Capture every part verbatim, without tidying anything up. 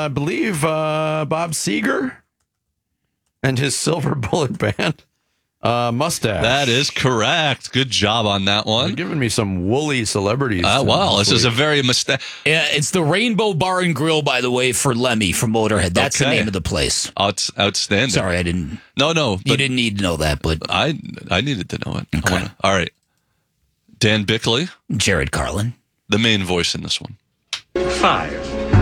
I believe uh, Bob Seger and his silver bullet band uh, mustache. That is correct. Good job on that You're one. giving me some woolly celebrities. Uh, wow, this is a week. very mustache. Yeah, it's the Rainbow Bar and Grill, by the way, for Lemmy from Motorhead. That's Okay. the name of the place. Outs- outstanding. Sorry, I didn't. No, no. You But didn't need to know that, but I I needed to know it. I Okay. wanna- all right. Dan Bickley, Jared Carlin. the main voice in this one. Five.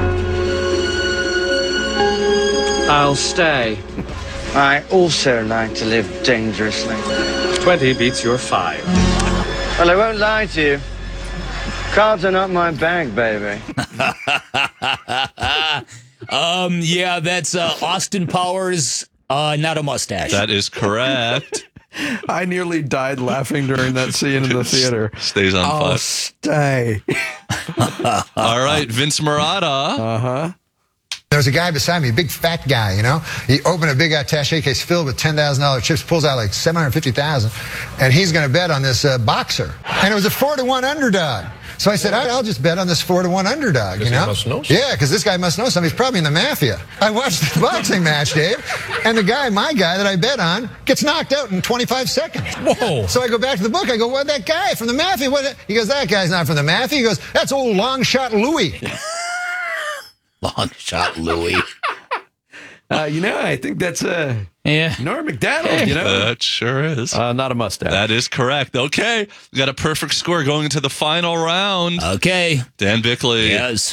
I'll stay. I also like to live dangerously. twenty beats your five. Well, I won't lie to you. Cards are not my bag, baby. Um, yeah, that's uh, Austin Powers, uh, not a mustache. That is correct. I nearly died laughing during that scene in the theater. Stays on I'll five. stay. All right, Vince Murata. Uh-huh. There was a guy beside me, a big fat guy, you know. He opened a big attaché case filled with ten thousand dollars chips, pulls out like seven hundred fifty thousand dollars, and he's going to bet on this uh, boxer. And it was a four to one underdog. So I said, I'll just bet on this four to one underdog, you know? He must know something. Yeah, because this guy must know something. He's probably in the mafia. I watched the boxing match, Dave, and the guy, my guy that I bet on, gets knocked out in twenty-five seconds. Whoa. So I go back to the book. I go, what, that guy from the mafia? What? He goes, that guy's not from the mafia. He goes, that's old long shot Louis. Long shot, Louis. Uh, you know, I think that's uh, Yeah. Norm Macdonald, you know. That sure is. Uh, not a mustache. That is correct. Okay. We got a perfect score going into the final round. Okay. Dan Bickley. Yes.